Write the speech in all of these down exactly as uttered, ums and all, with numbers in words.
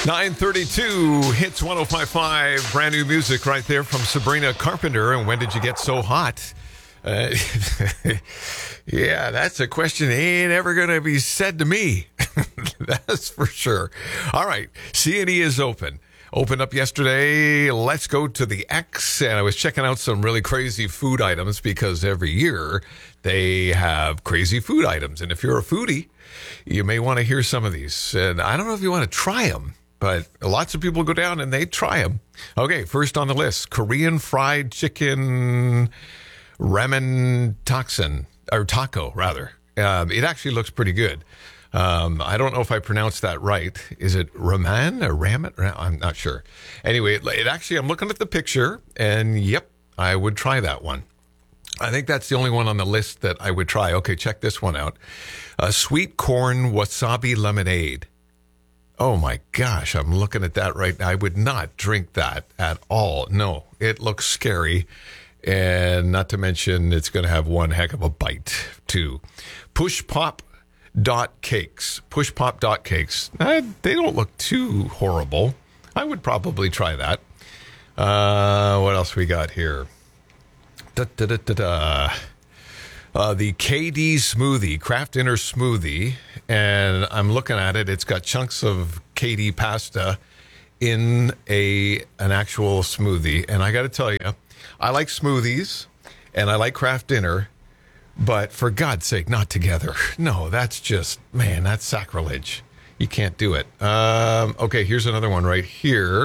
nine thirty-two hits one oh five point five. Brand new music right there from Sabrina Carpenter. And when did you get so hot? Uh, yeah, that's a question that ain't ever going to be said to me. That's for sure. All right. C and E is open. Opened up yesterday. Let's go to the X. And I was checking out some really crazy food items because every year they have crazy food items. And if you're a foodie, you may want to hear some of these. And I don't know if you want to try them, but lots of people go down and they try them. Okay, first on the list, Korean fried chicken ramen toxin, or taco, rather. Um, it actually looks pretty good. Um, I don't know if I pronounced that right. Is it ramen or ramen? I'm not sure. Anyway, it, it actually, I'm looking at the picture, and yep, I would try that one. I think that's the only one on the list that I would try. Okay, check this one out. A sweet corn wasabi lemonade. Oh my gosh, I'm looking at that right now. I would not drink that at all. No, it looks scary. And not to mention, it's going to have one heck of a bite, too. Push Pop dot cakes. Push Pop dot cakes. Uh, they don't look too horrible. I would probably try that. Uh, what else we got here? Da, da, da, da, da. Uh, the K D smoothie, Kraft Dinner smoothie. And I'm looking at it. It's got chunks of K D pasta in a an actual smoothie. And I got to tell you, I like smoothies and I like Kraft Dinner. But for God's sake, not together. No, that's just, man, that's sacrilege. You can't do it. Um, okay, here's another one right here.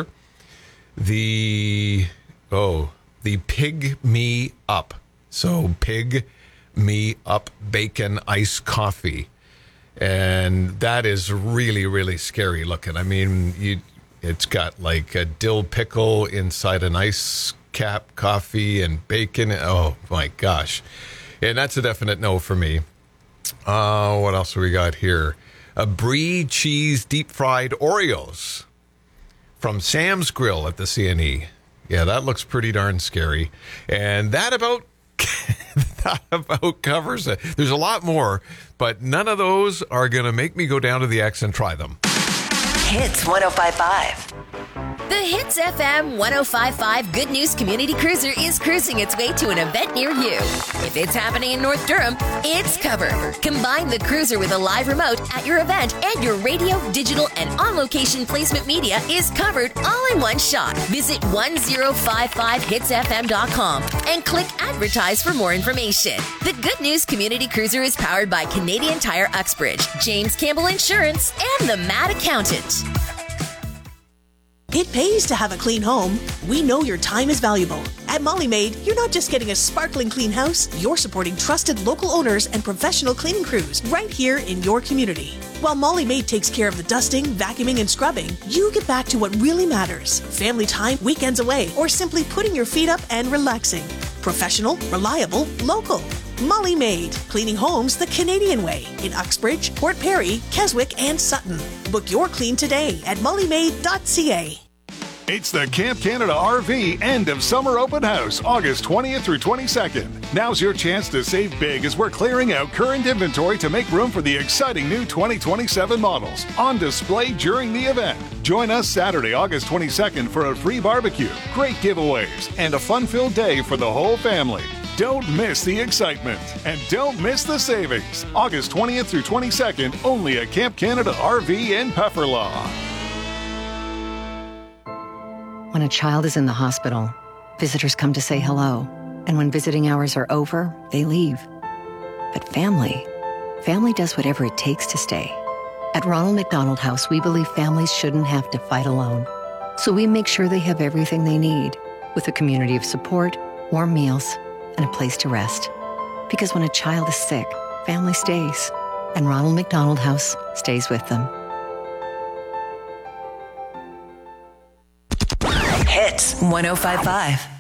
The, oh, the Pig Me Up. So Pig Me Up Bacon Iced Coffee. And that is really, really scary looking. I mean, you, it's got like a dill pickle inside an ice cap coffee and bacon. Oh, my gosh. And that's a definite no for me. Uh, what else have we got here? A Brie cheese deep fried Oreos from Sam's Grill at the C and E. Yeah, that looks pretty darn scary. And that about that about covers it. There's a lot more, but none of those are going to make me go down to the X and try them. Hits one oh five point five. The Hits F M one oh five point five Good News Community Cruiser is cruising its way to an event near you. If it's happening in North Durham, it's covered. Combine the cruiser with a live remote at your event, and your radio, digital, and on-location placement media is covered all in one shot. Visit ten fifty-five hits f m dot com and click Advertise for more information. The Good News Community Cruiser is powered by Canadian Tire Uxbridge, James Campbell Insurance, and the Mad Accountant. It pays to have a clean home. We know your time is valuable. At Molly Maid, you're not just getting a sparkling clean house, you're supporting trusted local owners and professional cleaning crews right here in your community. While Molly Maid takes care of the dusting, vacuuming, and scrubbing, you get back to what really matters. Family time, weekends away, or simply putting your feet up and relaxing. Professional, reliable, local. Molly Maid, cleaning homes the Canadian way in Uxbridge, Port Perry, Keswick, and Sutton. Book your clean today at molly maid dot c a. It's the Camp Canada R V End of Summer Open House, August twentieth through twenty-second. Now's your chance to save big as we're clearing out current inventory to make room for the exciting new twenty twenty-seven models on display during the event. Join us Saturday, August twenty-second for a free barbecue, great giveaways, and a fun-filled day for the whole family. Don't miss the excitement and don't miss the savings. August twentieth through twenty-second, only at Camp Canada R V in Pefferlaw. When a child is in the hospital, visitors come to say hello. And when visiting hours are over, they leave. But family, family does whatever it takes to stay. At Ronald McDonald House, we believe families shouldn't have to fight alone. So we make sure they have everything they need, with a community of support, warm meals, and a place to rest. Because when a child is sick, family stays. And Ronald McDonald House stays with them. Hits one oh five point five.